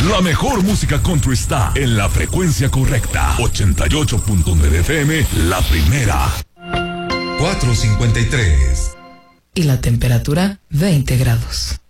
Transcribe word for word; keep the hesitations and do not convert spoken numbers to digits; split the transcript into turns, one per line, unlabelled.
La mejor música country está en la frecuencia correcta. ochenta y ocho punto nueve F M, la primera.
cuatro cincuenta y tres.
Y la temperatura, veinte grados.